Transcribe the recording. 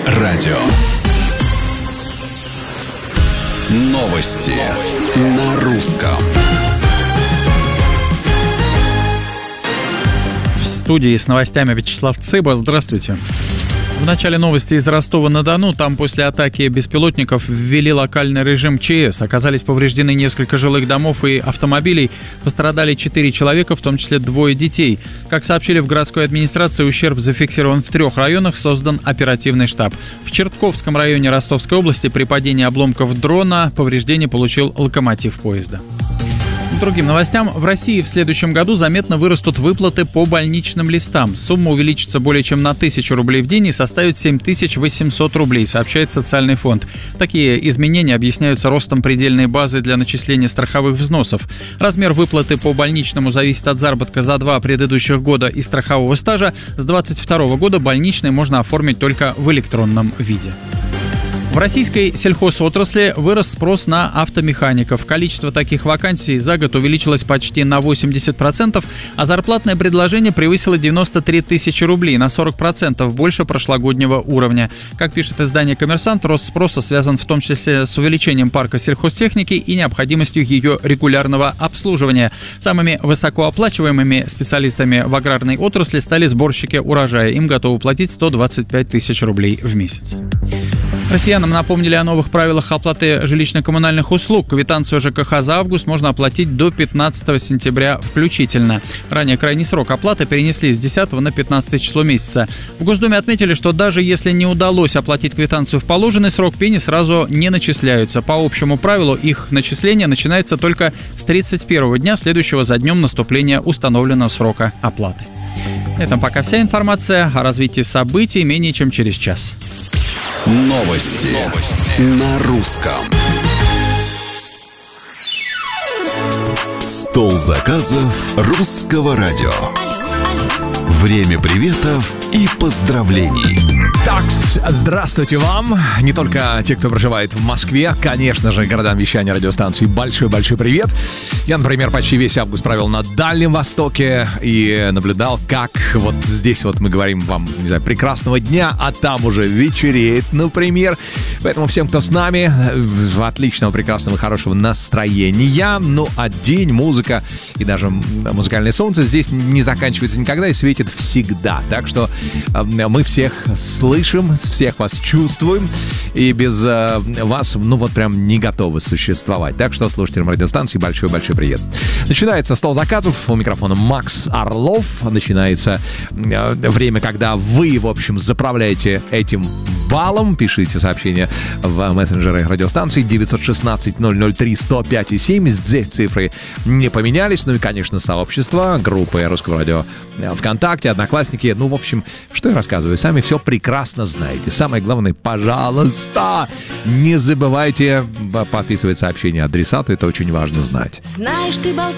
радио. Новости на русском. В студии с новостями Вячеслав Цыба. Здравствуйте. В начале новости из Ростова-на-Дону. Там после атаки беспилотников ввели локальный режим ЧС. Оказались повреждены несколько жилых домов и автомобилей. Пострадали 4 человека, в том числе 2 детей. Как сообщили в городской администрации, ущерб зафиксирован в 3 районах, создан оперативный штаб. В Чертковском районе Ростовской области при падении обломков дрона повреждение получил локомотив поезда. К другим новостям. В России в следующем году заметно вырастут выплаты по больничным листам. Сумма увеличится более чем на 1000 рублей в день и составит 7800 рублей, сообщает социальный фонд. Такие изменения объясняются ростом предельной базы для начисления страховых взносов. Размер выплаты по больничному зависит от заработка за 2 предыдущих года и страхового стажа. С 2022 года больничный можно оформить только в электронном виде. В российской сельхозотрасли вырос спрос на автомехаников. Количество таких вакансий за год увеличилось почти на 80%, а зарплатное предложение превысило 93 тысячи рублей, на 40% больше прошлогоднего уровня. Как пишет издание «Коммерсант», рост спроса связан в том числе с увеличением парка сельхозтехники и необходимостью ее регулярного обслуживания. Самыми высокооплачиваемыми специалистами в аграрной отрасли стали сборщики урожая. Им готовы платить 125 тысяч рублей в месяц. Россиянам напомнили о новых правилах оплаты жилищно-коммунальных услуг. Квитанцию ЖКХ за август можно оплатить до 15 сентября включительно. Ранее крайний срок оплаты перенесли с 10 на 15 число месяца. В Госдуме отметили, что даже если не удалось оплатить квитанцию в положенный срок, пени сразу не начисляются. По общему правилу их начисление начинается только с 31-го дня, следующего за днем наступления установленного срока оплаты. На этом пока вся информация. О развитии событий менее чем через час. Новости на русском. Стол заказов русского радио. Время приветов и поздравлений. Так, здравствуйте вам. Не только те, кто проживает в Москве, конечно же, городам вещания радиостанции. Большой-большой привет. Я, например, почти весь август провел на Дальнем Востоке и наблюдал, как вот здесь вот мы говорим вам, не знаю, прекрасного дня, а там уже вечереет, например. Поэтому всем, кто с нами, отличного, прекрасного, хорошего настроения. Ну, а день, музыка и даже музыкальное солнце здесь не заканчивается никогда и светит всегда. Так что мы всех слышим, всех вас чувствуем и без вас, ну вот прям не готовы существовать. Так что слушателям радиостанции большой-большой привет. Начинается стол заказов. У микрофона Макс Орлов. Начинается время, когда вы, в общем, заправляете этим баллом. Пишите сообщения в мессенджеры радиостанции 916-003-105,7. Здесь цифры не поменялись. Ну и, конечно, сообщество, группы Русского радио ВКонтакте, Одноклассники. Ну, в общем, что я рассказываю, сами все прекрасно знаете. Самое главное, пожалуйста, не забывайте подписывать сообщения адресату. Это очень важно знать. Знаешь, ты болтаешь